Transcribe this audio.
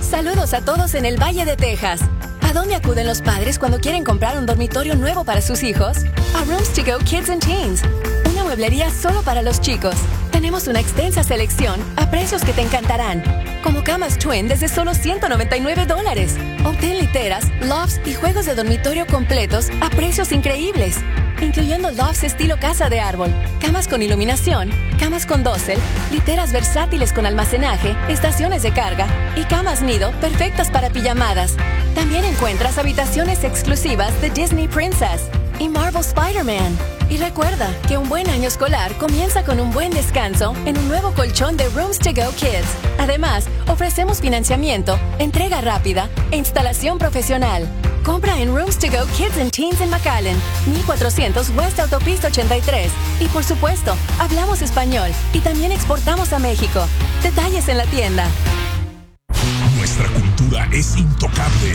Saludos a todos en el Valle de Texas. ¿A dónde acuden los padres cuando quieren comprar un dormitorio nuevo para sus hijos? A Rooms to Go Kids and Teens, una mueblería solo para los chicos. Tenemos una extensa selección a precios que te encantarán, como camas twin desde solo $199. Obtén literas, lofts y juegos de dormitorio completos a precios increíbles, incluyendo lofts estilo casa de árbol, camas con iluminación, camas con dosel, literas versátiles con almacenaje, estaciones de carga y camas nido perfectas para pijamadas. También encuentras habitaciones exclusivas de Disney Princess y Marvel Spider-Man. Y recuerda que un buen año escolar comienza con un buen descanso en un nuevo colchón de Rooms to Go Kids. Además, ofrecemos financiamiento, entrega rápida e instalación profesional. Compra en Rooms to Go Kids and Teens en McAllen, 1400 West Autopista 83. Y por supuesto, hablamos español y también exportamos a México. Detalles en la tienda. Nuestra cultura es intocable.